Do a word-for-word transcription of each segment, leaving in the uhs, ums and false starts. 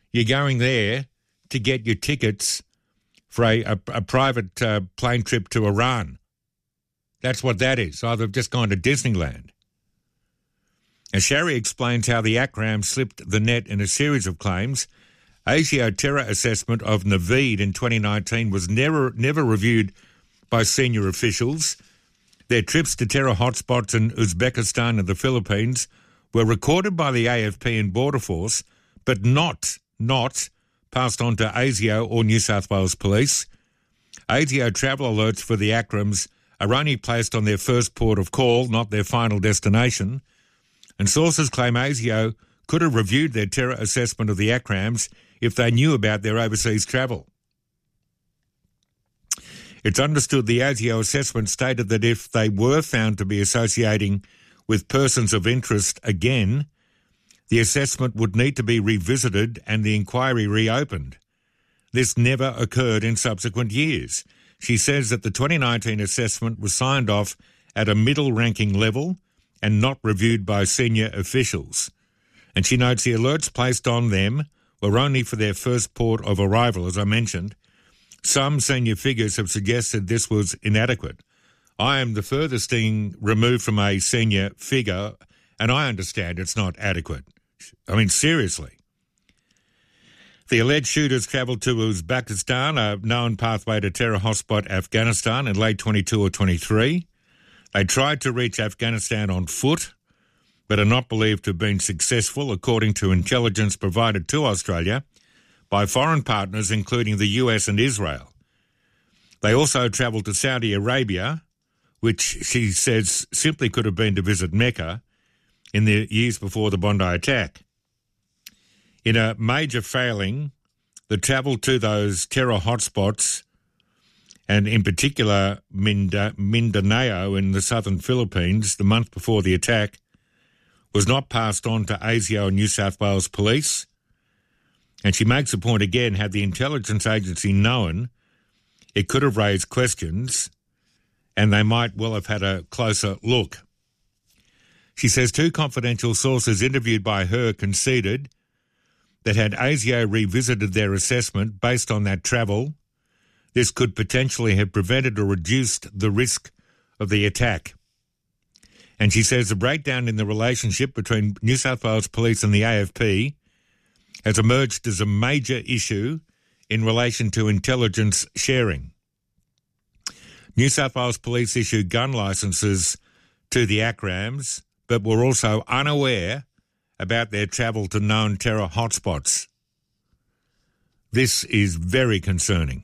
you're going there to get your tickets for a, a, a private uh, plane trip to Iran. That's what that is. So they've just gone to Disneyland. And Shari explains how the Akram slipped the net in a series of claims. ASIO terror assessment of Naveed in twenty nineteen was never never reviewed by senior officials. Their trips to terror hotspots in Uzbekistan and the Philippines were recorded by the A F P and Border Force, but not, not passed on to ASIO or New South Wales Police. ASIO travel alerts for the Akrams are only placed on their first port of call, not their final destination. And sources claim ASIO could have reviewed their terror assessment of the Akrams if they knew about their overseas travel. It's understood the ASIO assessment stated that if they were found to be associating with persons of interest again, the assessment would need to be revisited and the inquiry reopened. This never occurred in subsequent years. She says that the twenty nineteen assessment was signed off at a middle-ranking level and not reviewed by senior officials. And she notes the alerts placed on them were only for their first port of arrival, as I mentioned. Some senior figures have suggested this was inadequate. I am the furthest thing removed from a senior figure, and I understand it's not adequate. I mean, seriously. The alleged shooters travelled to Uzbekistan, a known pathway to terror hotspot Afghanistan, in late twenty-two or twenty-three. They tried to reach Afghanistan on foot, but are not believed to have been successful, according to intelligence provided to Australia by foreign partners, including the U S and Israel. They also travelled to Saudi Arabia, which she says simply could have been to visit Mecca in the years before the Bondi attack. In a major failing, the travel to those terror hotspots, and in particular Minda- Mindanao in the southern Philippines, the month before the attack, was not passed on to ASIO and New South Wales Police. And she makes the point again, had the intelligence agency known, it could have raised questions and they might well have had a closer look. She says two confidential sources interviewed by her conceded that had ASIO revisited their assessment based on that travel, this could potentially have prevented or reduced the risk of the attack. And she says the breakdown in the relationship between New South Wales Police and the A F P has emerged as a major issue in relation to intelligence sharing. New South Wales Police issued gun licences to the Akrams, but were also unaware about their travel to known terror hotspots. This is very concerning.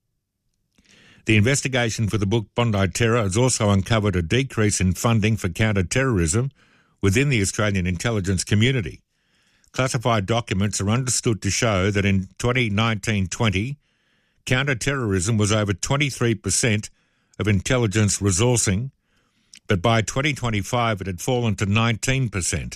The investigation for the book Bondi Terror has also uncovered a decrease in funding for counter-terrorism within the Australian intelligence community. Classified documents are understood to show that in twenty nineteen twenty, counter-terrorism was over twenty-three percent of intelligence resourcing, but by twenty twenty-five it had fallen to nineteen percent.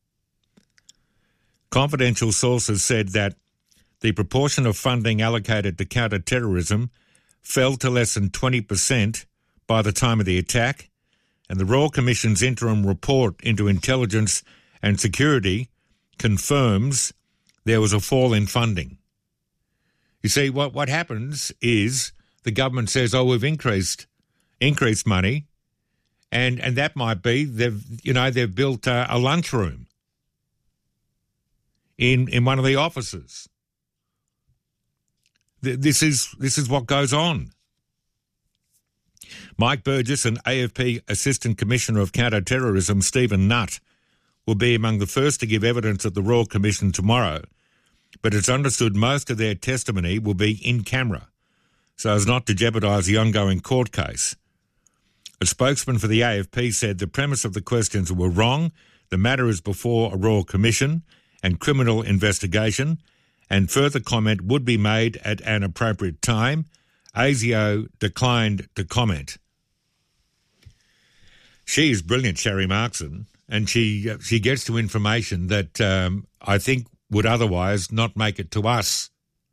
Confidential sources said that the proportion of funding allocated to counter-terrorism fell to less than twenty percent by the time of the attack, and the Royal Commission's interim report into intelligence and security confirms there was a fall in funding. You see, what, what happens is the government says, oh, we've increased increased money, and, and that might be they've you know they've built a, a lunchroom in in one of the offices. This is this is what goes on. Mike Burgess and A F P Assistant Commissioner of Counter-Terrorism Stephen Nutt will be among the first to give evidence at the Royal Commission tomorrow, but it's understood most of their testimony will be in camera, so as not to jeopardise the ongoing court case. A spokesman for the A F P said the premise of the questions were wrong. The matter is before a Royal Commission and criminal investigation, and further comment would be made at an appropriate time. ASIO declined to comment. She is brilliant, Shari Markson, and she uh, she gets to information that um, I think would otherwise not make it to us,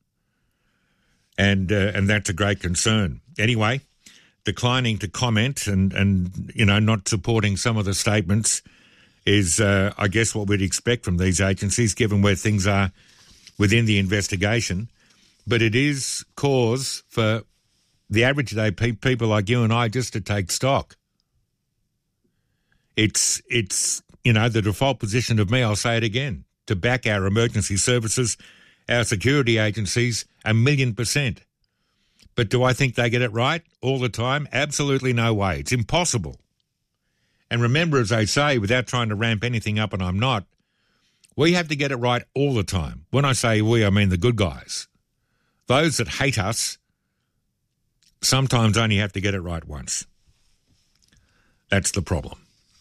and uh, and that's a great concern. Anyway, declining to comment and, and you know not supporting some of the statements is, uh, I guess, what we'd expect from these agencies, given where things are within the investigation, but it is cause for the average day pe- people like you and I just to take stock. It's, it's you know, the default position of me, I'll say it again, to back our emergency services, our security agencies, a million percent. But do I think they get it right all the time? Absolutely no way. It's impossible. And remember, as I say, without trying to ramp anything up, and I'm not, we have to get it right all the time. When I say we, I mean the good guys. Those that hate us sometimes only have to get it right once. That's the problem.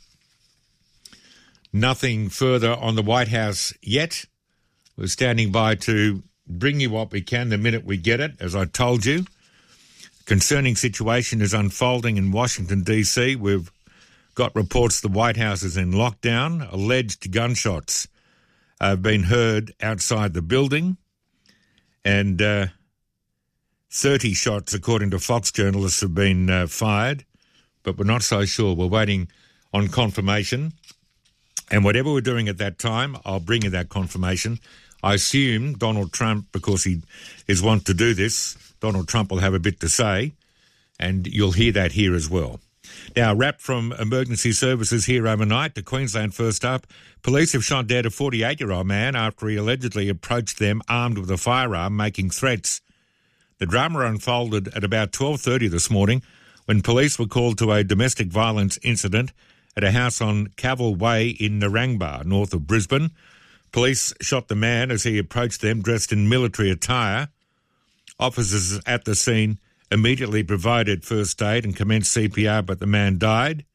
Nothing further on the White House yet. We're standing by to bring you what we can the minute we get it, as I told you. Concerning situation is unfolding in Washington, D C. We've got reports the White House is in lockdown. Alleged gunshots have been heard outside the building, and uh, thirty shots, according to Fox journalists, have been uh, fired, but we're not so sure. We're waiting on confirmation, and whatever we're doing at that time, I'll bring you that confirmation. I assume Donald Trump, because he is wont to do this, Donald Trump will have a bit to say, and you'll hear that here as well. Now, wrap from emergency services here overnight to Queensland first up. Police have shot dead a forty-eight-year-old man after he allegedly approached them armed with a firearm, making threats. The drama unfolded at about twelve thirty this morning when police were called to a domestic violence incident at a house on Cavill Way in Narangba, north of Brisbane. Police shot the man as he approached them dressed in military attire. Officers at the scene immediately provided first aid and commenced C P R, but the man died.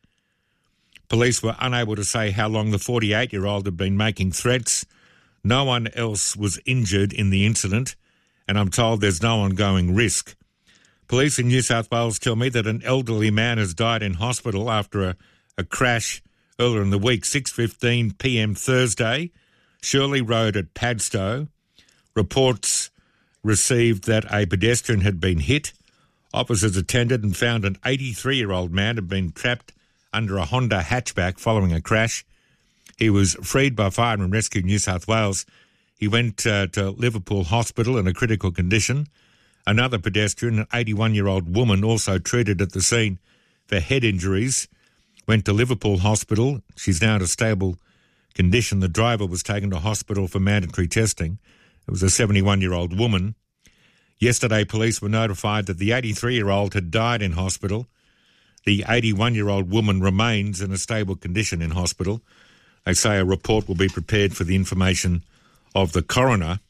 Police were unable to say how long the forty-eight-year-old had been making threats. No one else was injured in the incident, and I'm told there's no ongoing risk. Police in New South Wales tell me that an elderly man has died in hospital after a, a crash earlier in the week, six fifteen p.m. Thursday, Shirley Road at Padstow. Reports received that a pedestrian had been hit. Officers attended and found an eighty-three-year-old man had been trapped under a Honda hatchback following a crash. He was freed by Fire and Rescue New South Wales. He went uh, to Liverpool Hospital in a critical condition. Another pedestrian, an eighty-one-year-old woman, also treated at the scene for head injuries, went to Liverpool Hospital. She's now in a stable condition. The driver was taken to hospital for mandatory testing. It was a seventy-one-year-old woman. Yesterday, police were notified that the eighty-three-year-old had died in hospital. The eighty-one-year-old woman remains in a stable condition in hospital. They say a report will be prepared for the information of the coroner.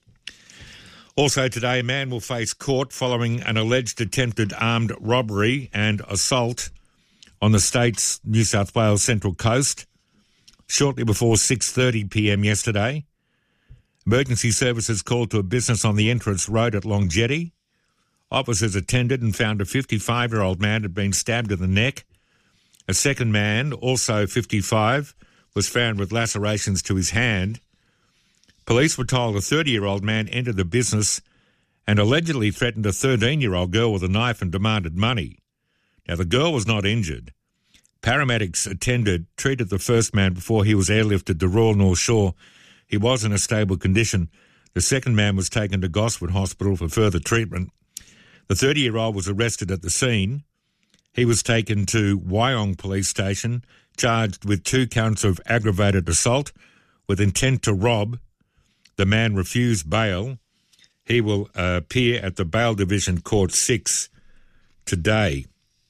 Also today, a man will face court following an alleged attempted armed robbery and assault on the state's New South Wales Central Coast shortly before six thirty p.m. yesterday. Emergency services called to a business on the entrance road at Long Jetty. Officers attended and found a fifty-five-year-old man had been stabbed in the neck. A second man, also fifty-five, was found with lacerations to his hand. Police were told a thirty-year-old man entered the business and allegedly threatened a thirteen-year-old girl with a knife and demanded money. Now, the girl was not injured. Paramedics attended, treated the first man before he was airlifted to Royal North Shore. He was in a stable condition. The second man was taken to Gosford Hospital for further treatment. The thirty-year-old was arrested at the scene. He was taken to Wyong Police Station, charged with two counts of aggravated assault with intent to rob. The man refused bail. He will uh, appear at the Bail Division Court six today.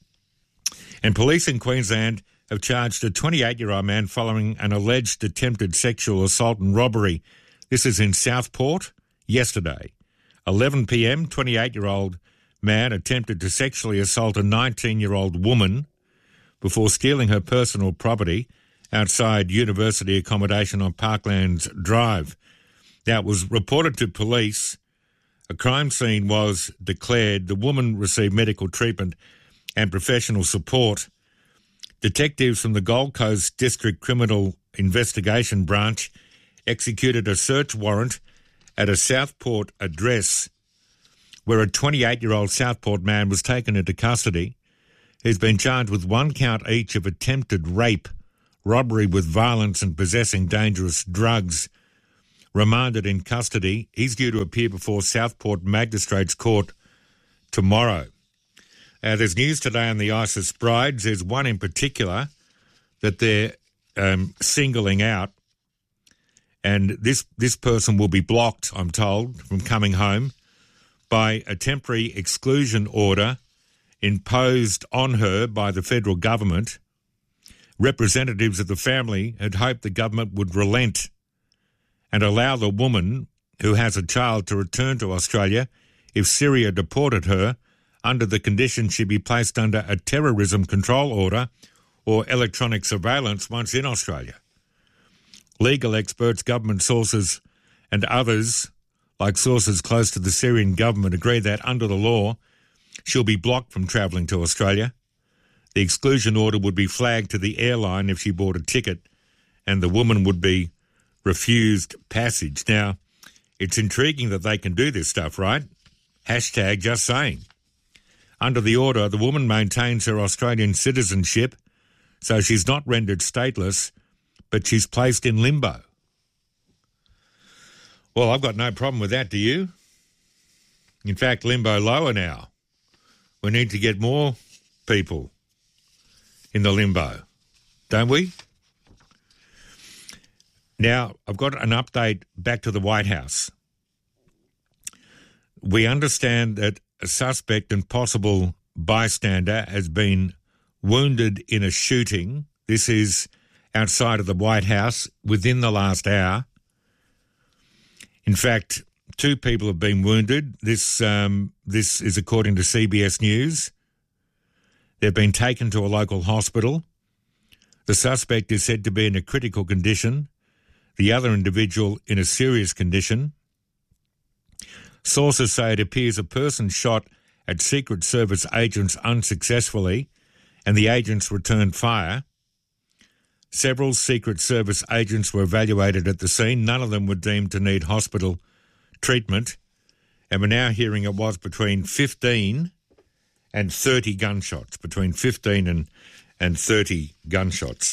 And police in Queensland have charged a twenty-eight-year-old man following an alleged attempted sexual assault and robbery. This is in Southport yesterday. eleven p.m, twenty-eight-year-old man attempted to sexually assault a nineteen-year-old woman before stealing her personal property outside university accommodation on Parklands Drive. Now, it was reported to police. A crime scene was declared. The woman received medical treatment and professional support. Detectives from the Gold Coast District Criminal Investigation Branch executed a search warrant at a Southport address where a twenty-eight-year-old Southport man was taken into custody. He's been charged with one count each of attempted rape, robbery with violence and possessing dangerous drugs. remanded in custody. He's due to appear before Southport Magistrates Court tomorrow. Uh, there's news today on the ISIS brides. There's one in particular that they're um, singling out, and this, this person will be blocked, I'm told, from coming home by a temporary exclusion order imposed on her by the federal government. Representatives of the family had hoped the government would relent and allow the woman who has a child to return to Australia if Syria deported her, under the condition she be placed under a terrorism control order or electronic surveillance once in Australia. Legal experts, government sources and others, like sources close to the Syrian government, agree that under the law she'll be blocked from travelling to Australia. The exclusion order would be flagged to the airline if she bought a ticket, and the woman would be refused passage. Now, it's intriguing that they can do this stuff, right? Hashtag just saying. Under the order, the woman maintains her Australian citizenship, so she's not rendered stateless, but she's placed in limbo. Well, I've got no problem with that, do you? In fact, limbo lower now. We need to get more people in the limbo, don't we? Now, I've got an update back to the White House. We understand that a suspect and possible bystander has been wounded in a shooting. This is outside of the White House within the last hour. In fact, two people have been wounded. This um, this is according to C B S News. They've been taken to a local hospital. The suspect is said to be in a critical condition. The other individual in a serious condition. Sources say it appears a person shot at Secret Service agents unsuccessfully, and the agents returned fire. Several Secret Service agents were evaluated at the scene. None of them were deemed to need hospital treatment. And we're now hearing it was between fifteen and thirty gunshots, between fifteen and, and thirty gunshots.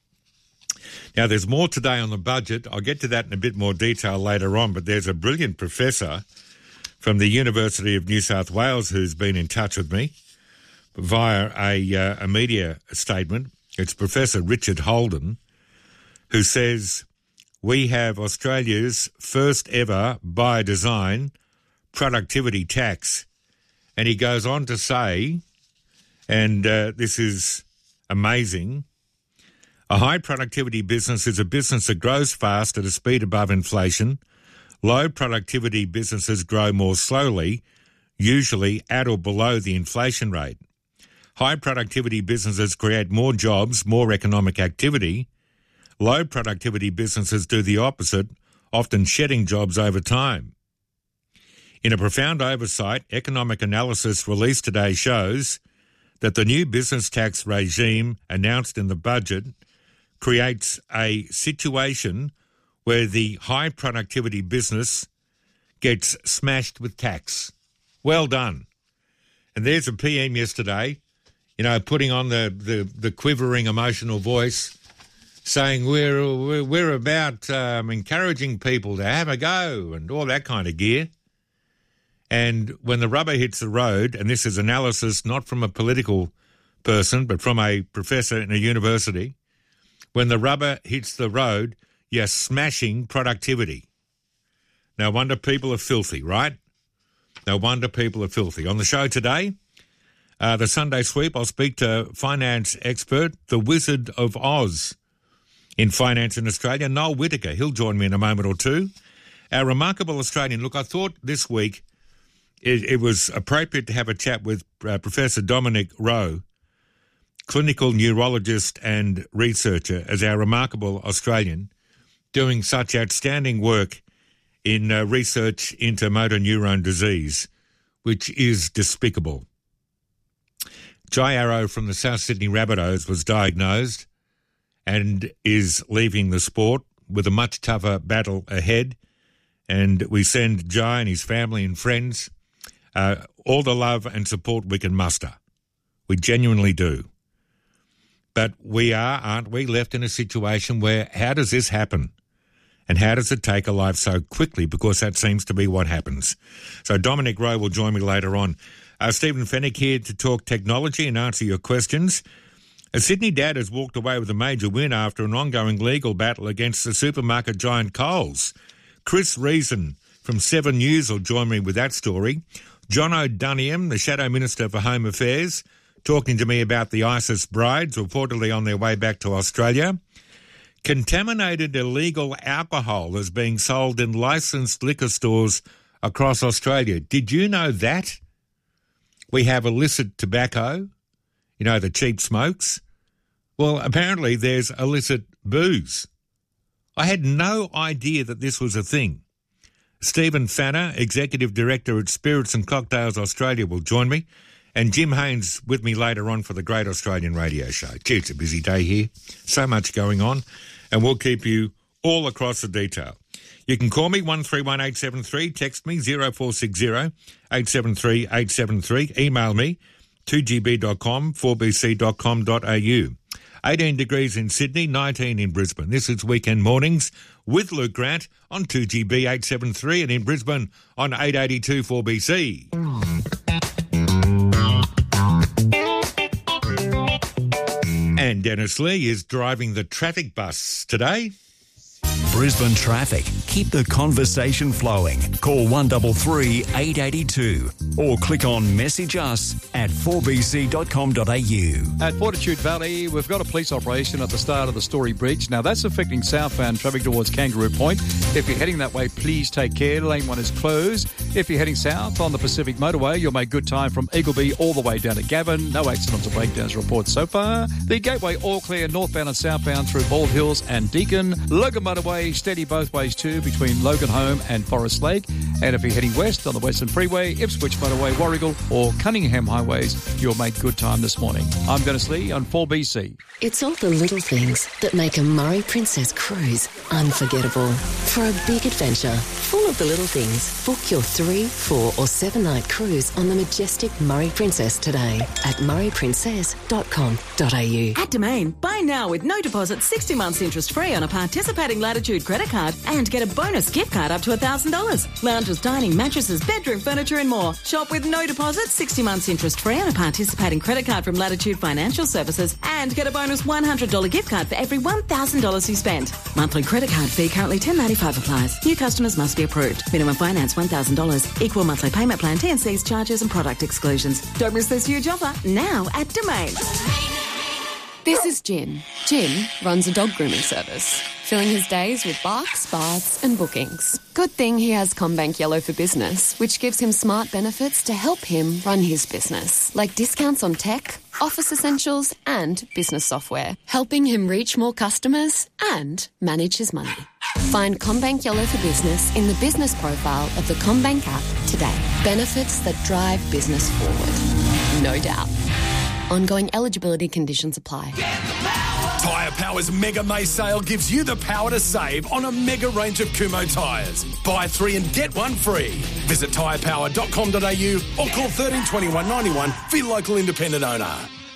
Now, there's more today on the budget. I'll get to that in a bit more detail later on, but there's a brilliant professor from the University of New South Wales who's been in touch with me via a, uh, a media statement. It's Professor Richard Holden, who says, we have Australia's first ever, by design, productivity tax. And he goes on to say, and uh, this is amazing, a high productivity business is a business that grows fast at a speed above inflation. Low productivity businesses grow more slowly, usually at or below the inflation rate. High productivity businesses create more jobs, more economic activity. Low productivity businesses do the opposite, often shedding jobs over time. In a profound oversight, economic analysis released today shows that the new business tax regime announced in the budget creates a situation where the high productivity business gets smashed with tax. Well done. And there's a P M yesterday, you know, putting on the, the, the quivering emotional voice, saying we're, we're, we're about um, encouraging people to have a go and all that kind of gear. And when the rubber hits the road, and this is analysis not from a political person, but from a professor in a university, when the rubber hits the road, you're smashing productivity. No wonder people are filthy, right? No wonder people are filthy. On the show today, uh, the Sunday Sweep, I'll speak to finance expert, the Wizard of Oz in finance in Australia, Noel Whittaker. He'll join me in a moment or two. Our remarkable Australian. Look, I thought this week it, it was appropriate to have a chat with uh, Professor Dominic Rowe, clinical neurologist and researcher, as our remarkable Australian, doing such outstanding work in uh, research into motor neurone disease, which is despicable. Jai Arrow from the South Sydney Rabbitohs was diagnosed and is leaving the sport with a much tougher battle ahead. And we send Jai and his family and friends uh, all the love and support we can muster. We genuinely do. But we are, aren't we, left in a situation where how does this happen? And how does it take a life so quickly? Because that seems to be what happens. So Dominic Rowe will join me later on. Uh, Stephen Fennick here to talk technology and answer your questions. A Sydney dad has walked away with a major win after an ongoing legal battle against the supermarket giant Coles. Chris Reason from Seven News will join me with that story. John O'Duniam, the Shadow Minister for Home Affairs, talking to me about the ISIS brides reportedly on their way back to Australia. Contaminated illegal alcohol is being sold in licensed liquor stores across Australia. Did you know that? We have illicit tobacco, you know, the cheap smokes. Well, apparently there's illicit booze. I had no idea that this was a thing. Stephen Fanner, Executive Director at Spirits and Cocktails Australia, will join me. And Jim Haynes with me later on for the Great Australian Radio Show. Gee, it's a busy day here. So much going on. And we'll keep you all across the detail. You can call me one three one eight seven three, text me zero four six zero eight seven three eight seven three, email me two g b dot com, four b c dot com dot a u. eighteen degrees in Sydney, nineteen in Brisbane. This is Weekend Mornings with Luke Grant on two G B eight seventy-three and in Brisbane on eight eighty-two four B C. And Dennis Lee is driving the traffic bus today. Brisbane traffic. Keep the conversation flowing. Call one three three, eight eight two or click on message us at four b c dot com dot a u. At Fortitude Valley, we've got a police operation at the start of the Story Bridge. Now, that's affecting southbound traffic towards Kangaroo Point. If you're heading that way, please take care. Lane one is closed. If you're heading south on the Pacific Motorway, you'll make good time from Eagleby all the way down to Gavin. No accidents or breakdowns reported so far. The Gateway all clear northbound and southbound through Bald Hills and Deakin. Logan Motorway steady both ways too between Logan Home and Forest Lake. And if you're heading west on the Western Freeway, Ipswich Motorway, Warrigal or Cunningham Highways, you'll make good time this morning. I'm Dennis Lee on four B C. It's all the little things that make a Murray Princess cruise unforgettable. For a big adventure full of the little things, book your three, four or seven night cruise on the majestic Murray Princess today at murray princess dot com dot a u. At Domain, buy now with no deposit, sixty months interest free on a participating Latitude credit card and get a bonus gift card up to one thousand dollars. Lounges, dining, mattresses, bedroom furniture and more. Shop with no deposit, sixty months interest free on a participating credit card from Latitude Financial Services and get a bonus one hundred dollars gift card for every one thousand dollars you spend. Monthly credit card fee currently ten dollars ninety-five applies. New customers must be approved. Minimum finance one thousand dollars. Equal monthly payment plan, T and C's, charges and product exclusions. Don't miss this huge offer now at Domain. This is Jim. Jim runs a dog grooming service, filling his days with barks, baths and bookings. Good thing he has CommBank Yellow for Business, which gives him smart benefits to help him run his business, like discounts on tech, office essentials and business software, helping him reach more customers and manage his money. Find CommBank Yellow for Business in the business profile of the CommBank app today. Benefits that drive business forward. No doubt. Ongoing eligibility conditions apply. Tyre Power's Mega May sale gives you the power to save on a mega range of Kumho tyres. Buy three and get one free. Visit tyre power dot com dot a u or call thirteen twenty-one ninety-one for your local independent owner.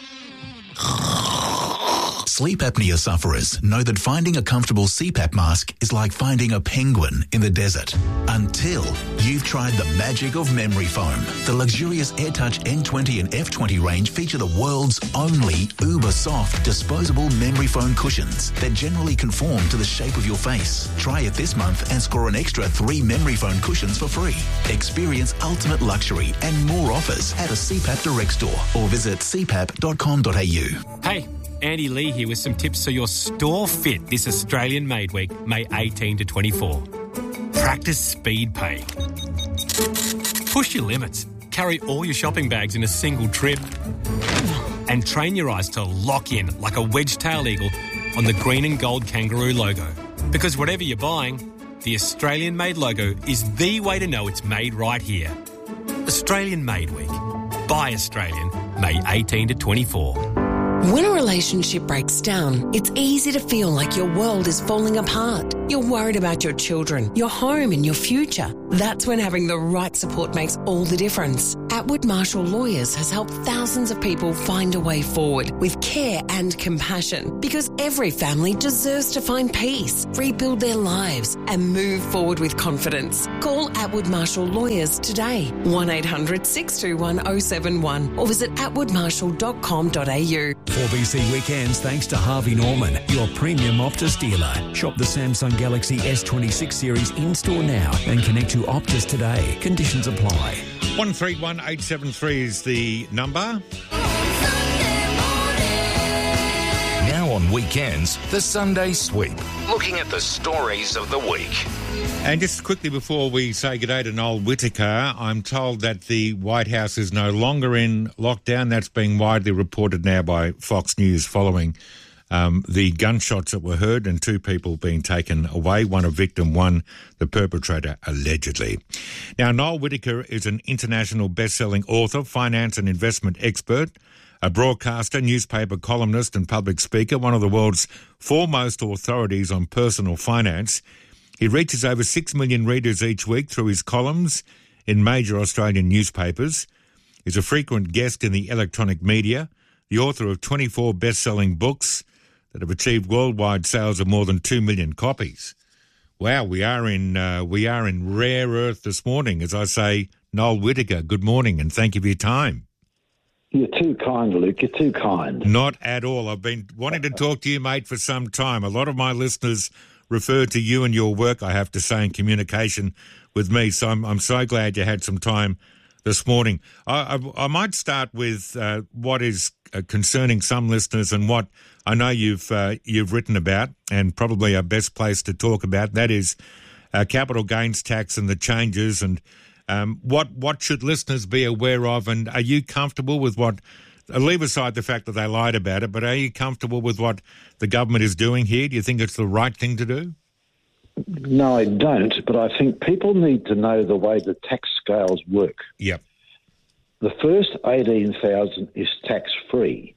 Sleep apnea sufferers know that finding a comfortable C PAP mask is like finding a penguin in the desert. Until you've tried the magic of memory foam. The luxurious AirTouch N twenty and F twenty range feature the world's only uber-soft disposable memory foam cushions that generally conform to the shape of your face. Try it this month and score an extra three memory foam cushions for free. Experience ultimate luxury and more offers at a C PAP Direct store or visit c pap dot com dot a u. Hey, Andy Lee here with some tips so you're store fit this Australian Made Week, May eighteenth to twenty-fourth. Practice speed pay. Push your limits. Carry all your shopping bags in a single trip. And train your eyes to lock in like a wedge-tailed eagle on the green and gold kangaroo logo. Because whatever you're buying, the Australian Made logo is the way to know it's made right here. Australian Made Week. Buy Australian, May eighteenth to twenty-fourth. When a relationship breaks down, it's easy to feel like your world is falling apart. You're worried about your children, your home and your future. That's when having the right support makes all the difference. Atwood Marshall Lawyers has helped thousands of people find a way forward with care and compassion, because every family deserves to find peace, rebuild their lives and move forward with confidence. Call Atwood Marshall Lawyers today, one eight hundred six two one oh seven one, or visit atwood marshall dot com dot a u. four B C Weekends thanks to Harvey Norman, your premium Optus dealer. Shop the Samsung Galaxy S twenty-six series in-store now and connect to Optus today. Conditions apply. one three one eight seven three is the number. Now on weekends, the Sunday Sweep, looking at the stories of the week. And just quickly before we say good day to Noel Whittaker, I'm told that the White House is no longer in lockdown. That's being widely reported now by Fox News following um, the gunshots that were heard and two people being taken away, one a victim, one the perpetrator, allegedly. Now, Noel Whittaker is an international best-selling author, finance and investment expert, a broadcaster, newspaper columnist and public speaker, one of the world's foremost authorities on personal finance. He reaches over six million readers each week through his columns in major Australian newspapers. He's a frequent guest in the electronic media, the author of twenty-four best-selling books that have achieved worldwide sales of more than two million copies. Wow, we are in uh, we are in rare earth this morning. As I say, Noel Whittaker, good morning and thank you for your time. You're too kind, Luke. You're too kind. Not at all. I've been wanting to talk to you, mate, for some time. A lot of my listeners refer to you and your work, I have to say, in communication with me. So I'm, I'm so glad you had some time this morning. I, I, I might start with uh, what is uh, concerning some listeners and what I know you've uh, you've written about, and probably our best place to talk about. That is uh, capital gains tax and the changes, and um, what what should listeners be aware of? And are you comfortable with what? Leave aside the fact that they lied about it, but are you comfortable with what the government is doing here? Do you think it's the right thing to do? No, I don't, but I think people need to know the way the tax scales work. Yep. The first eighteen thousand is tax-free.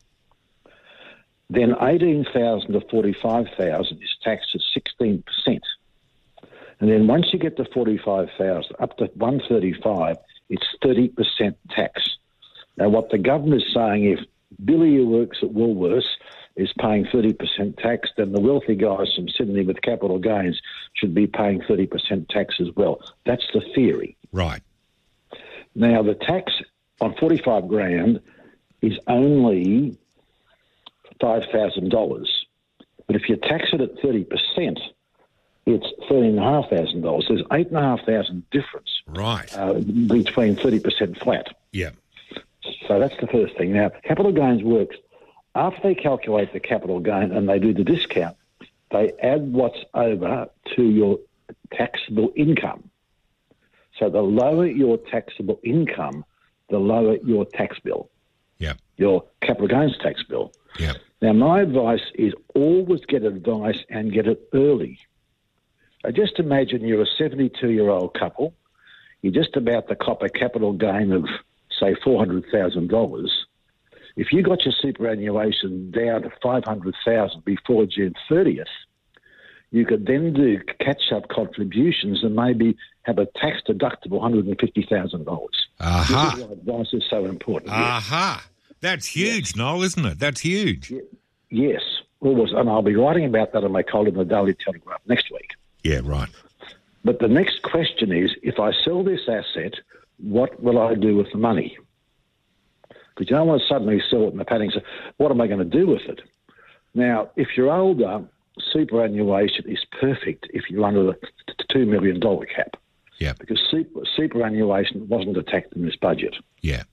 Then eighteen thousand to forty-five thousand is taxed at sixteen percent. And then once you get to forty-five thousand, up to one thirty-five, it's thirty percent tax. Now, what the government is saying, if Billy who works at Woolworths is paying thirty percent tax, then the wealthy guys from Sydney with capital gains should be paying thirty percent tax as well. That's the theory. Right. Now, the tax on forty-five grand is only five thousand dollars. But if you tax it at thirty percent, it's thirteen thousand five hundred dollars. There's eight thousand five hundred dollars difference. Right. Uh, between thirty percent flat. Yeah. So that's the first thing. Now, capital gains works. After they calculate the capital gain and they do the discount, they add what's over to your taxable income. So the lower your taxable income, the lower your tax bill. Yeah. Your capital gains tax bill. Yeah. Now, my advice is always get advice and get it early. So just imagine you're a seventy-two-year-old couple. You're just about to cop a capital gain of, say, four hundred thousand dollars. If you got your superannuation down to five hundred thousand dollars before June thirtieth, you could then do catch-up contributions and maybe have a tax-deductible one hundred fifty thousand dollars. Aha. This is why advice is so important. Aha. That's huge, yes. Noel, isn't it? That's huge. Yes. Always. And I'll be writing about that in my column in the Daily Telegraph next week. Yeah, right. But the next question is, if I sell this asset, what will I do with the money? Because you don't want to suddenly sell it in the paddock and say, what am I going to do with it? Now, if you're older, superannuation is perfect if you're under the two million dollars cap. Yeah. Because super, superannuation wasn't attacked in this budget. Yeah.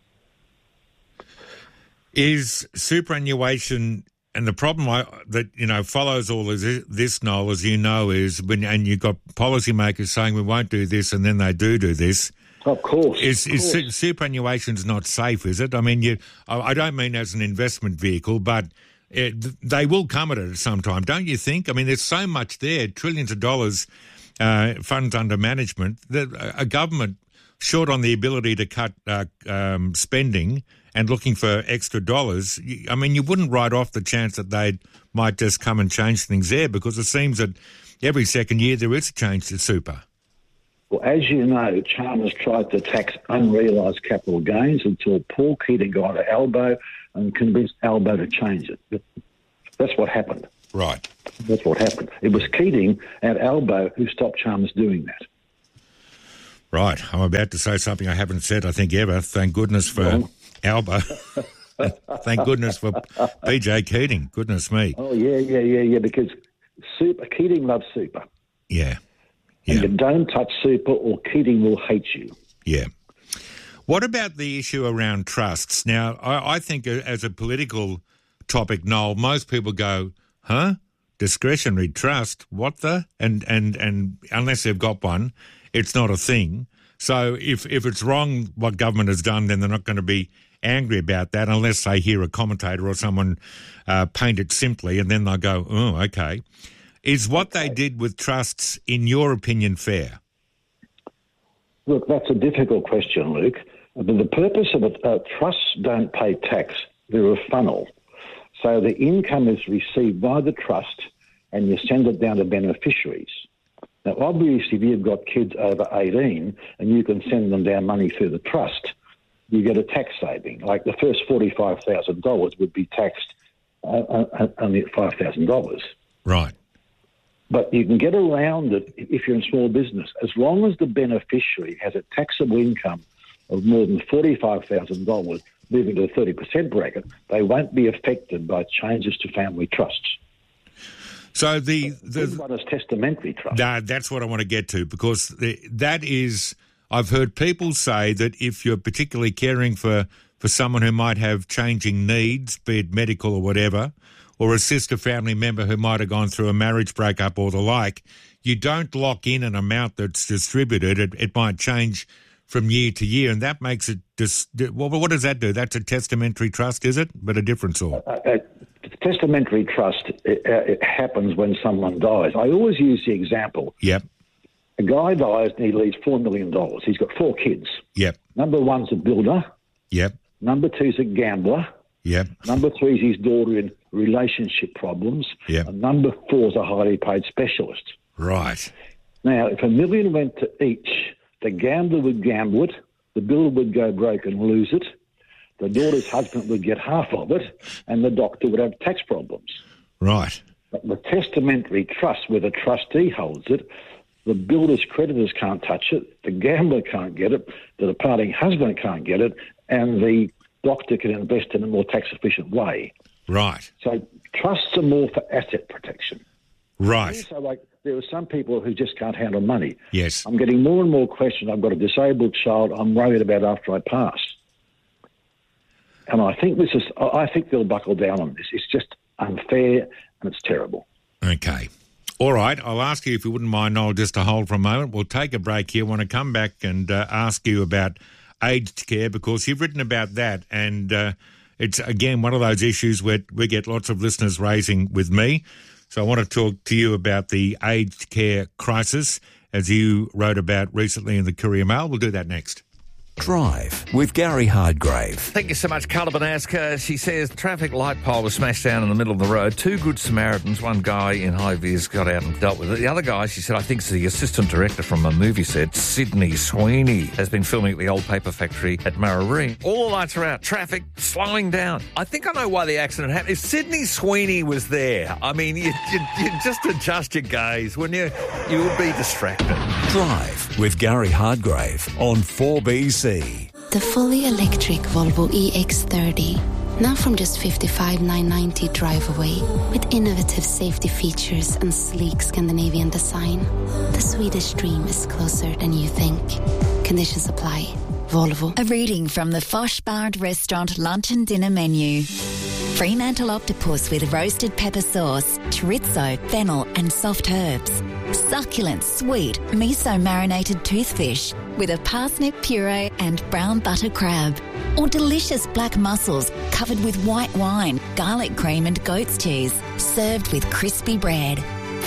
Is superannuation, and the problem I, that, you know, follows all of this, Noel, as you know, is when, and you've got policymakers saying we won't do this and then they do do this. Of course. Is, of is course. superannuation's not safe, is it? I mean, you, I don't mean as an investment vehicle, but it, they will come at it at some time, don't you think? I mean, there's so much there, trillions of dollars uh, funds under management, the, a government short on the ability to cut uh, um, spending and looking for extra dollars, I mean, you wouldn't write off the chance that they might just come and change things there, because it seems that every second year there is a change to super. Well, as you know, Chalmers tried to tax unrealised capital gains until Paul Keating got to Albo and convinced Albo to change it. That's what happened. Right. That's what happened. It was Keating and Albo who stopped Chalmers doing that. Right. I'm about to say something I haven't said, I think, ever. Thank goodness for well. Albo. Thank goodness for P J Keating. Goodness me. Oh, yeah, yeah, yeah, yeah, because super, Keating loves super. Yeah. Yeah. And you don't touch super or Keating will hate you. Yeah. What about the issue around trusts? Now, I, I think as a political topic, Noel, most people go, huh? Discretionary trust? What the? And and and unless they've got one, it's not a thing. So if, if it's wrong what government has done, then they're not going to be angry about that unless they hear a commentator or someone uh, paint it simply, and then they'll go, oh, okay. Is what they did with trusts, in your opinion, fair? Look, that's a difficult question, Luke. But the purpose of it, uh, trusts don't pay tax. They're a funnel. So the income is received by the trust and you send it down to beneficiaries. Now, obviously, if you've got kids over eighteen and you can send them down money through the trust, you get a tax saving. Like the first forty-five thousand dollars would be taxed uh, only at five thousand dollars. Right. But you can get around it if you're in small business. As long as the beneficiary has a taxable income of more than forty-five thousand dollars, moving to the thirty percent bracket, they won't be affected by changes to family trusts. So the... the this one is testamentary trust. Nah, that's what I want to get to, because the, that is... I've heard people say that if you're particularly caring for, for someone who might have changing needs, be it medical or whatever, or assist a family member who might have gone through a marriage breakup or the like, you don't lock in an amount that's distributed. It, it might change from year to year, and that makes it... Dis- well, what does that do? That's a testamentary trust, is it? But a different sort. Uh, uh, testamentary trust, it, uh, it happens when someone dies. I always use the example. Yep. A guy dies and he leaves four million dollars. He's got four kids. Yep. Number one's a builder. Yep. Number two's a gambler. Yep. Number three is his daughter in relationship problems. Yep. And number four is a highly paid specialist. Right. Now, if a million went to each, the gambler would gamble it, the builder would go broke and lose it, the daughter's husband would get half of it, and the doctor would have tax problems. Right. But the testamentary trust, where the trustee holds it, the builder's creditors can't touch it, the gambler can't get it, the departing husband can't get it, and the doctor can invest in a more tax-efficient way. Right. So trusts are more for asset protection. Right. Also, like, there are some people who just can't handle money. Yes. I'm getting more and more questions. I've got a disabled child I'm worried about after I pass. And I think this is, I think they'll buckle down on this. It's just unfair and it's terrible. Okay. All right. I'll ask you, if you wouldn't mind, Noel, just to hold for a moment. We'll take a break here. I want to come back and uh, ask you about aged care, because you've written about that, and uh, it's, again, one of those issues where we get lots of listeners raising with me. So I want to talk to you about the aged care crisis, as you wrote about recently in the Courier Mail. We'll do that next. Drive with Gary Hardgrave. Thank you so much, Carla Banaska. She says the traffic light pole was smashed down in the middle of the road. Two good Samaritans, one guy in high vis got out and dealt with it. The other guy, she said, I think is the assistant director from a movie set, Sydney Sweeney, has been filming at the old paper factory at Mararee. All the lights are out, traffic slowing down. I think I know why the accident happened. If Sydney Sweeney was there, I mean, you, you, you just adjust your gaze, wouldn't you? You would be distracted. Drive with Gary Hardgrave on four B C. The fully electric Volvo E X thirty, now from just fifty-five thousand nine hundred ninety drive away, with innovative safety features and sleek Scandinavian design. The Swedish dream is closer than you think. Conditions apply. Volvo. A reading from the Foshbard Restaurant lunch and dinner menu. Fremantle octopus with roasted pepper sauce, chorizo, fennel and soft herbs. Succulent, sweet, miso-marinated toothfish with a parsnip puree and brown butter crab. Or delicious black mussels covered with white wine, garlic cream and goat's cheese, served with crispy bread.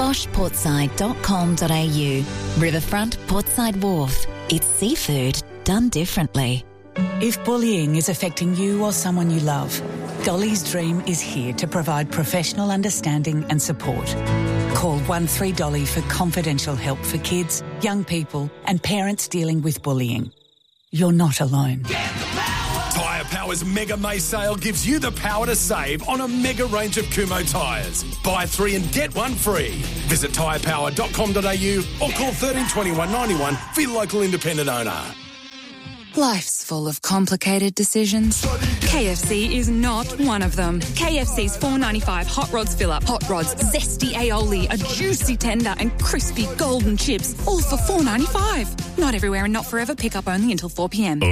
fosh portside dot com dot a u. Riverfront Portside Wharf. It's seafood done differently. If bullying is affecting you or someone you love, Dolly's Dream is here to provide professional understanding and support. Call one three dolly for confidential help for kids, young people and parents dealing with bullying. You're not alone. Tyre Power's Mega May sale gives you the power to save on a mega range of Kumho tyres. Buy three and get one free. Visit tyre power dot com dot a u or call thirteen twenty-one ninety-one for your local independent owner. Life's full of complicated decisions. K F C is not one of them. K F C's four ninety-five Hot Rods fill-up. Hot Rods, zesty aioli, a juicy tender and crispy golden chips, all for four ninety-five. Not everywhere and not forever. Pick up only until four p.m.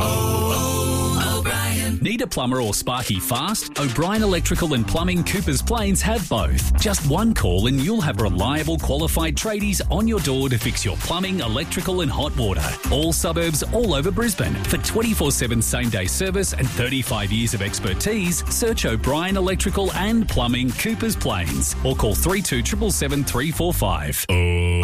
Need a plumber or sparky fast? O'Brien Electrical and Plumbing Coopers Plains have both. Just one call and you'll have reliable qualified tradies on your door to fix your plumbing, electrical and hot water. All suburbs all over Brisbane. For twenty-four seven same-day service and thirty-five years of expertise, search O'Brien Electrical and Plumbing Coopers Plains or call three two seven seven three four five. Oh,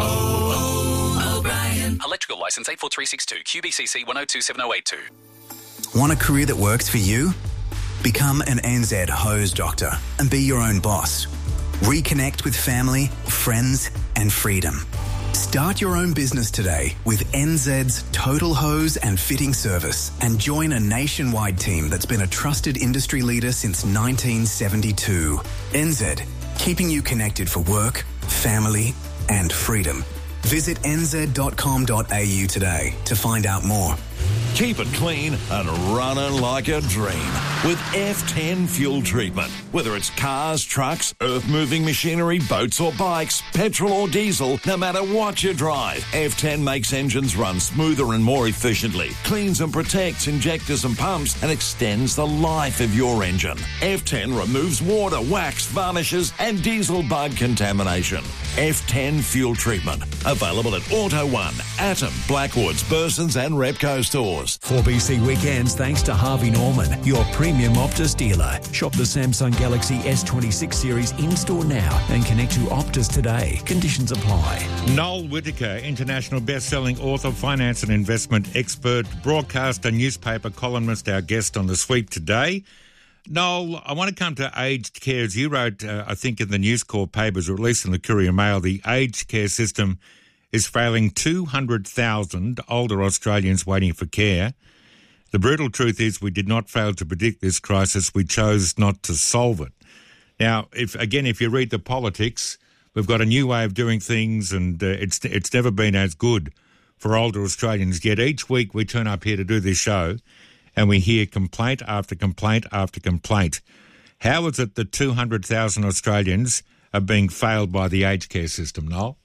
oh, O'Brien. Electrical licence eight four three six two, Q B C C one oh two seven oh eight two. Want a career that works for you? Become an N Z hose doctor and be your own boss. Reconnect with family, friends and freedom. Start your own business today with N Z's Total Hose and Fitting Service and join a nationwide team that's been a trusted industry leader since nineteen seventy-two. N Z, keeping you connected for work, family and freedom. Visit n z dot com dot a u today to find out more. Keep it clean and running like a dream with F ten fuel treatment. Whether it's cars, trucks, earth-moving machinery, boats or bikes, petrol or diesel, no matter what you drive, F ten makes engines run smoother and more efficiently, cleans and protects injectors and pumps, and extends the life of your engine. F ten removes water, wax, varnishes and diesel bug contamination. F ten fuel treatment. Available at Auto One, Atom, Blackwoods, Burson's and Repco stores. four B C Weekends thanks to Harvey Norman, your premium Optus dealer. Shop the Samsung Galaxy S twenty-six series in-store now and connect to Optus today. Conditions apply. Noel Whittaker, international best-selling author, finance and investment expert, broadcaster, newspaper columnist, our guest on The Sweep today. Noel, I want to come to aged care. As you wrote, uh, I think, in the News Corp papers, or at least in the Courier Mail, the aged care system is failing two hundred thousand older Australians waiting for care. The brutal truth is we did not fail to predict this crisis. We chose not to solve it. Now, if again, if you read the politics, we've got a new way of doing things and uh, it's it's never been as good for older Australians. Yet each week we turn up here to do this show and we hear complaint after complaint after complaint. How is it that two hundred thousand Australians are being failed by the aged care system, Noel?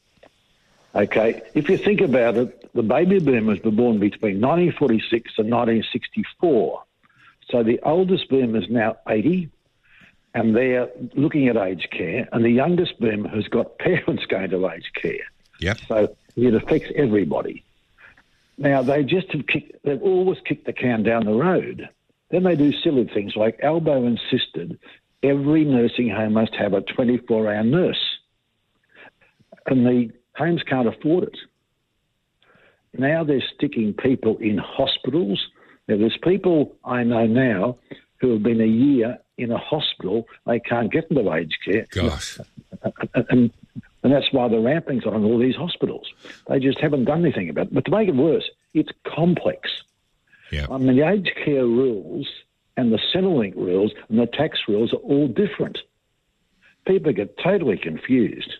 Okay, if you think about it, the baby boomers were born between nineteen forty-six and nineteen sixty-four. So the oldest boomer is now eighty, and they're looking at aged care, and the youngest boomer has got parents going to aged care. Yep. So it affects everybody. Now, they just have kicked, they've always kicked the can down the road. Then they do silly things like Albo insisted every nursing home must have a twenty-four hour nurse. And the homes can't afford it. Now they're sticking people in hospitals. Now, there's people I know now who have been a year in a hospital. They can't get into aged care. Gosh. And, and that's why the ramping's on all these hospitals. They just haven't done anything about it. But to make it worse, it's complex. Yeah. I mean, the aged care rules and the Centrelink rules and the tax rules are all different. People get totally confused.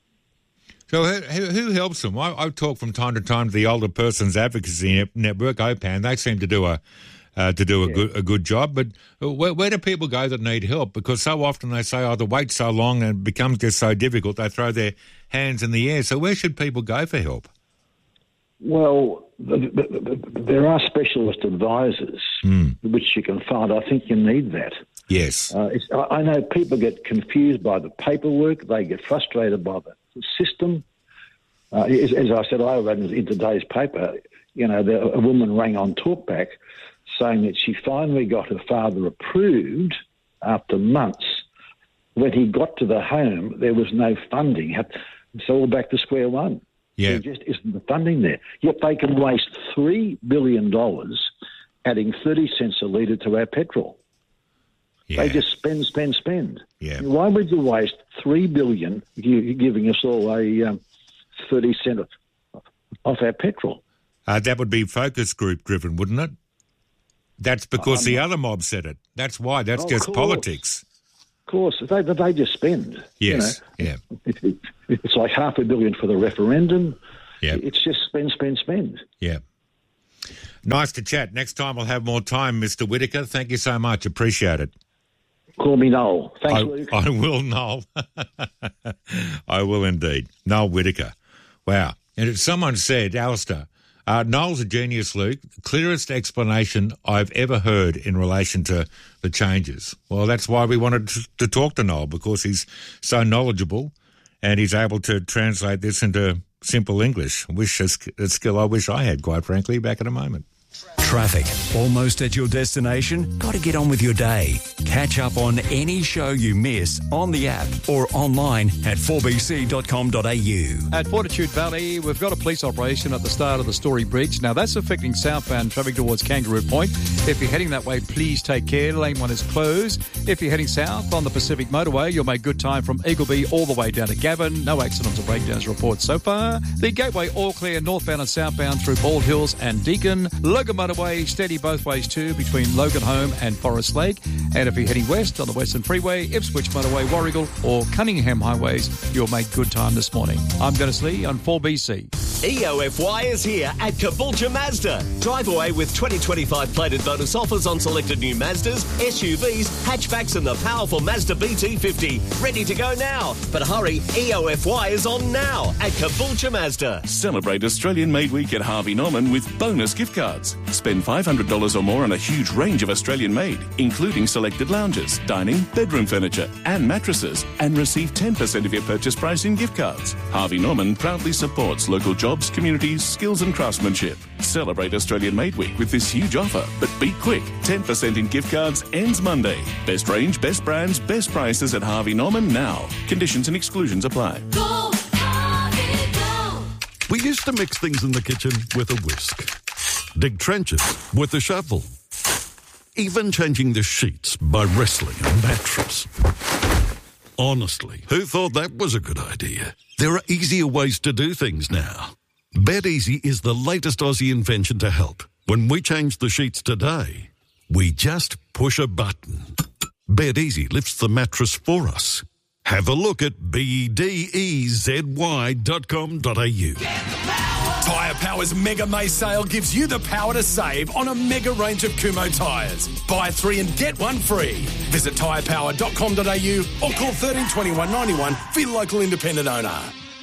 So who, who helps them? I, I talk from time to time to the Older Persons Advocacy Network, O P A N. They seem to do a uh, to do a yeah. good a good job. But where, where do people go that need help? Because so often they say, oh, the wait's so long and it becomes just so difficult, they throw their hands in the air. So where should people go for help? Well, the, the, the, there are specialist advisors mm. which you can find. I think you need that. Yes. Uh, it's, I, I know people get confused by the paperwork. They get frustrated by the system. Uh, as, as I said, I read in today's paper, you know, the, a woman rang on Talkback saying that she finally got her father approved after months, when he got to the home, there was no funding. It's all back to square one. Yeah. There just isn't the funding there. Yet they can waste three billion dollars adding thirty cents a litre to our petrol. Yeah. They just spend, spend, spend. Yeah. Why would you waste three billion dollars giving us all a um, thirty cent off our petrol? Uh, that would be focus group driven, wouldn't it? That's because um, the other mob said it. That's why. That's oh, just course. politics. Of course. They, they just spend. Yes, you know? yeah. It, it, it's like half a billion for the referendum. Yeah. It's just spend, spend, spend. Yeah. Nice to chat. Next time we'll have more time, Mister Whittaker. Thank you so much. Appreciate it. Call me Noel. Thanks, I, Luke. I will, Noel. I will indeed. Noel Whittaker. Wow. And as someone said, Alistair, uh, Noel's a genius, Luke. Clearest explanation I've ever heard in relation to the changes. Well, that's why we wanted to, to talk to Noel, because he's so knowledgeable and he's able to translate this into simple English. Wish a, a skill I wish I had, quite frankly, back in a moment. Traffic. Almost at your destination? Got to get on with your day. Catch up on any show you miss on the app or online at four b c dot com dot a u. At Fortitude Valley, we've got a police operation at the start of the Story Bridge. Now, that's affecting southbound traffic towards Kangaroo Point. If you're heading that way, please take care. Lane one is closed. If you're heading south on the Pacific Motorway, you'll make good time from Eagleby all the way down to Gavin. No accidents or breakdowns reported so far. The Gateway all clear northbound and southbound through Bald Hills and Deakin. Logan Motorway steady both ways too between Logan Home and Forest Lake. And if you're heading west on the Western Freeway, Ipswich Motorway, Warrigal or Cunningham Highways, you'll make good time this morning. I'm Dennis Lee on four B C. E O F Y is here at Caboolture Mazda. Drive away with twenty twenty-five plated bonus offers on selected new Mazdas, S U Vs, hatchbacks and the powerful Mazda B T fifty. Ready to go now. But hurry, E O F Y is on now at Caboolture Mazda. Celebrate Australian Made Week at Harvey Norman with bonus gift cards. Spend five hundred dollars or more on a huge range of Australian made, including selected lounges, dining, bedroom furniture and mattresses, and receive ten percent of your purchase price in gift cards. Harvey Norman proudly supports local jobs, communities, skills and craftsmanship. Celebrate Australian Made Week with this huge offer, but be quick. ten percent in gift cards ends Monday. Best range, best brands, best prices at Harvey Norman now. Conditions and exclusions apply. Go, Harvey, go. We used to mix things in the kitchen with a whisk. Dig trenches with a shovel. Even changing the sheets by wrestling a mattress. Honestly, who thought that was a good idea? There are easier ways to do things now. BetEasy is the latest Aussie invention to help. When we change the sheets today, we just push a button. BetEasy lifts the mattress for us. Have a look at B D E Z Y dot com dot a u. Tyre Power's Mega May sale gives you the power to save on a mega range of Kumho tyres. Buy three and get one free. Visit tyre power dot com dot a u or call thirteen twenty-one ninety-one for your local independent owner.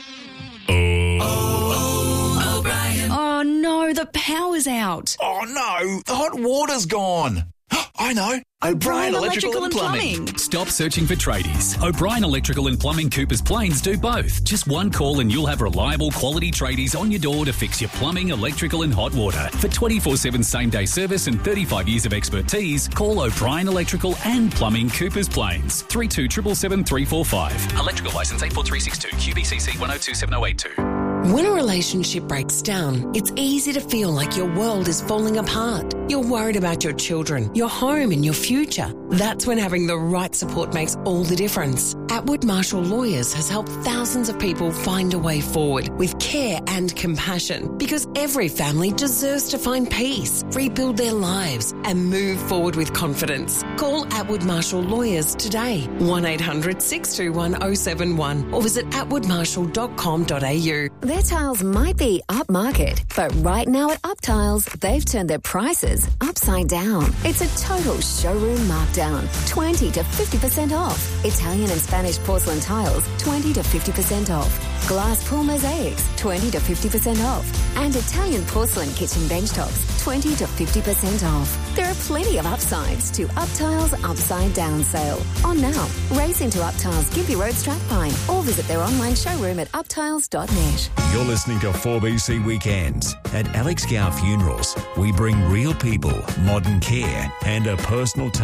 Oh, O'Brien. Oh no, the power's out. Oh no, the hot water's gone. I know. O'Brien Electrical, Electrical and Plumbing. Plumbing. Stop searching for tradies. O'Brien Electrical and Plumbing Coopers Plains do both. Just one call and you'll have reliable quality tradies on your door to fix your plumbing, electrical and hot water. For twenty-four seven same-day service and thirty-five years of expertise, call O'Brien Electrical and Plumbing Coopers Plains. three two seven seven three four five. Electrical licence eight four three six two, Q B C C one oh two seven oh eight two. When a relationship breaks down, it's easy to feel like your world is falling apart. You're worried about your children, your home and your future. That's when having the right support makes all the difference. Atwood Marshall Lawyers has helped thousands of people find a way forward with care and compassion, because every family deserves to find peace, rebuild their lives and move forward with confidence. Call Atwood Marshall Lawyers today, one eight hundred six two one oh seven one, or visit atwood marshall dot com dot a u. Their tiles might be upmarket, but right now at UpTiles, they've turned their prices upside down. It's a total showroom markdown, twenty to fifty percent off. Italian and Spanish porcelain tiles, twenty to fifty percent off. Glass pool mosaics, twenty to fifty percent off. And Italian porcelain kitchen bench tops, twenty to fifty percent off. There are plenty of upsides to UpTiles Upside Down sale. On now, race into UpTiles Gympie Road Strathpine or visit their online showroom at uptiles dot net. You're listening to four B C Weekends. At Alex Gow Funerals, we bring real people, modern care and a personal touch.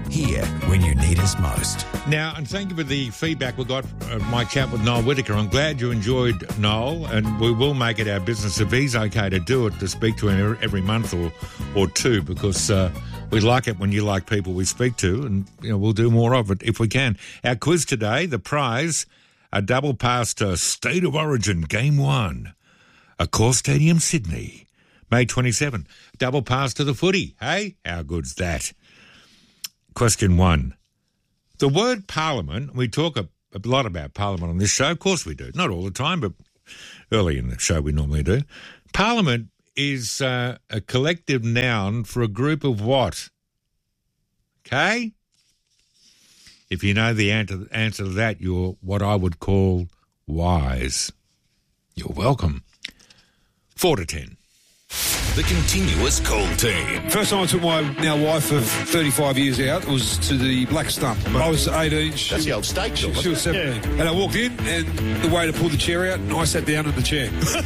here when you need us most. Now, and thank you for the feedback we got uh, my chat with Noel Whittaker. I'm glad you enjoyed Noel, and we will make it our business, if he's okay to do it, to speak to him every month or, or two, because uh, we like it when you like people we speak to, and you know we'll do more of it if we can. Our quiz today, the prize, a double pass to State of Origin Game one, Accor Stadium, Sydney, May twenty-seventh. Double pass to the footy. Hey, how good's that? Question one. The word parliament, we talk a, a lot about parliament on this show. Of course we do. Not all the time, but early in the show we normally do. Parliament is uh, a collective noun for a group of what? Okay? If you know the answer, answer to that, you're what I would call wise. You're welcome. Four to ten. The Continuous Call Team. First time I took my now wife of thirty-five years out was to the Black Stump. I was eighteen. That's the old steak She, shop, she was seventeen. Yeah. And I walked in and the waiter pulled the chair out and I sat down in the chair.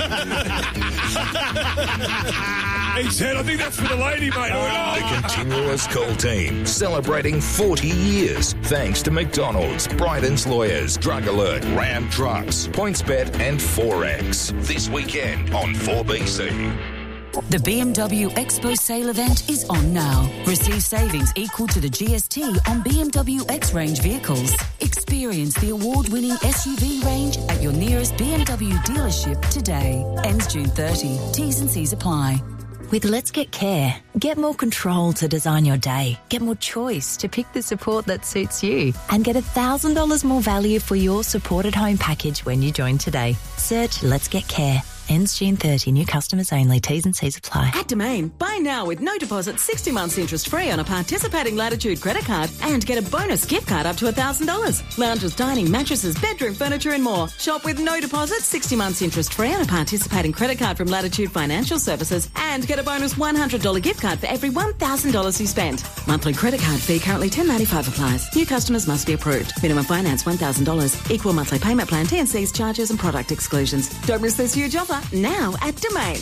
He said, I think that's for the lady, mate. I went, The Continuous Call Team, celebrating forty years. Thanks to McDonald's, Bryden's Lawyers, Drug Alert, Ram Trucks, PointsBet and Forex. This weekend on four B C. The B M W Expo Sale event is on now. Receive savings equal to the G S T on B M W X-Range vehicles. Experience the award-winning S U V range at your nearest B M W dealership today. Ends June thirtieth. T's and C's apply. With Let's Get Care, get more control to design your day, get more choice to pick the support that suits you, and get one thousand dollars more value for your supported home package when you join today. Search Let's Get Care. Ends June thirtieth. New customers only. T's and C's apply. At Domain, buy now with no deposit, sixty months interest free on a participating Latitude credit card and get a bonus gift card up to one thousand dollars. Lounges, dining, mattresses, bedroom furniture and more. Shop with no deposit, sixty months interest free on a participating credit card from Latitude Financial Services and get a bonus one hundred dollars gift card for every one thousand dollars you spend. Monthly credit card fee currently ten dollars ninety-five applies. New customers must be approved. Minimum finance one thousand dollars. Equal monthly payment plan, T and C's, charges and product exclusions. Don't miss this huge offer now at Domain.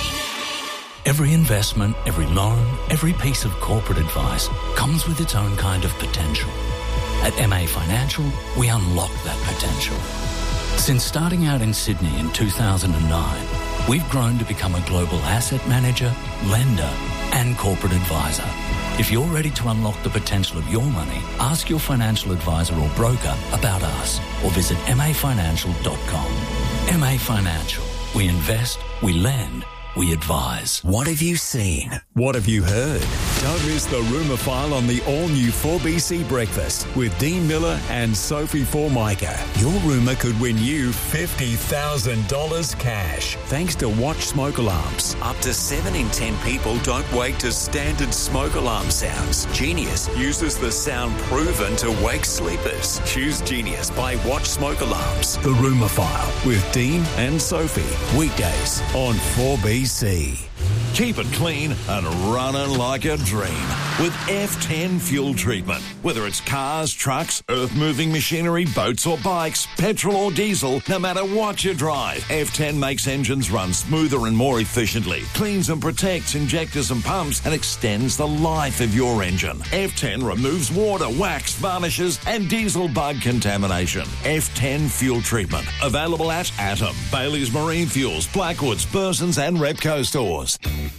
Every investment, every loan, every piece of corporate advice comes with its own kind of potential. At M A Financial, we unlock that potential. Since starting out in Sydney in two thousand nine, we've grown to become a global asset manager, lender, and corporate advisor. If you're ready to unlock the potential of your money, ask your financial advisor or broker about us or visit m a financial dot com. M A Financial. We invest, we lend, we advise. What have you seen? What have you heard? Don't miss the Rumour File on the all-new four B C Breakfast with Dean Miller and Sophie Formica. Your rumour could win you fifty thousand dollars cash. Thanks to Watch Smoke Alarms. Up to seven in ten people don't wake to standard smoke alarm sounds. Genius uses the sound proven to wake sleepers. Choose Genius by Watch Smoke Alarms. The Rumour File with Dean and Sophie. Weekdays on four B C. Keep it clean and running like a dream with F ten Fuel Treatment. Whether it's cars, trucks, earth-moving machinery, boats or bikes, petrol or diesel, no matter what you drive, F ten makes engines run smoother and more efficiently, cleans and protects injectors and pumps, and extends the life of your engine. F ten removes water, wax, varnishes, and diesel bug contamination. F ten Fuel Treatment. Available at Atom, Bailey's Marine Fuels, Blackwoods, Burson's and Repco stores.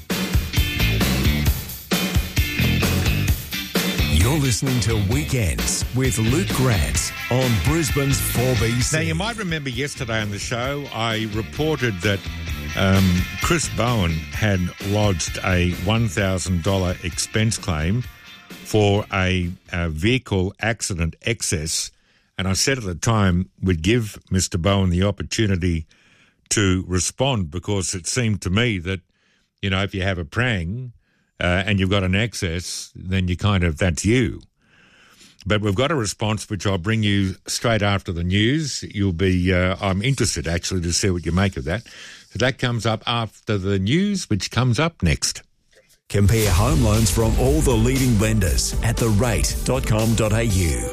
You're listening to Weekends with Luke Grant on Brisbane's four B C. Now, you might remember yesterday on the show, I reported that um, Chris Bowen had lodged a one thousand dollars expense claim for a, a vehicle accident excess, and I said at the time we'd give Mister Bowen the opportunity to respond because it seemed to me that, you know, if you have a prang uh, and you've got an excess, then you kind of, that's you. But we've got a response which I'll bring you straight after the news. You'll be, uh, I'm interested actually to see what you make of that. So that comes up after the news, which comes up next. Compare home loans from all the leading lenders at the rate dot com dot a u.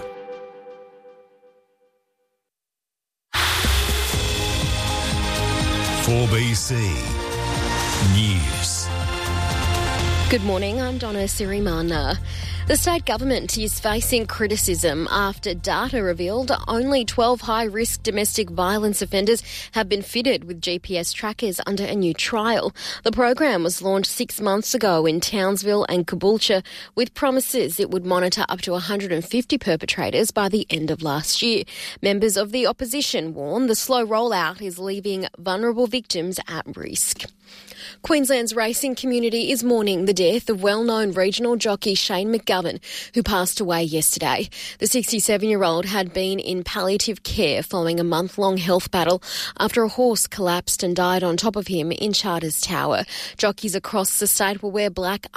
four B C News. Good morning, I'm Donna Sirimana. The state government is facing criticism after data revealed only twelve high-risk domestic violence offenders have been fitted with G P S trackers under a new trial. The program was launched six months ago in Townsville and Caboolture with promises it would monitor up to one hundred fifty perpetrators by the end of last year. Members of the opposition warn the slow rollout is leaving vulnerable victims at risk. Queensland's racing community is mourning the death of well-known regional jockey Shane McGovern, who passed away yesterday. The sixty-seven-year-old had been in palliative care following a month-long health battle after a horse collapsed and died on top of him in Charters Tower. Jockeys across the state will wear black